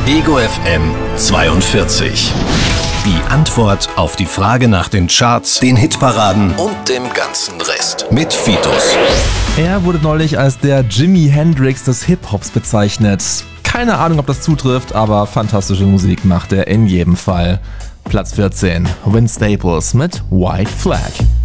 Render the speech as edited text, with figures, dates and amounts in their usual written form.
Ego FM 42. Die Antwort auf die Frage nach den Charts, den Hitparaden und dem ganzen Rest. Mit Fitus. Er wurde neulich als der Jimi Hendrix des Hip-Hops bezeichnet. Keine Ahnung, ob das zutrifft, aber fantastische Musik macht er in jedem Fall. Platz 14, Vince Staples mit White Flag.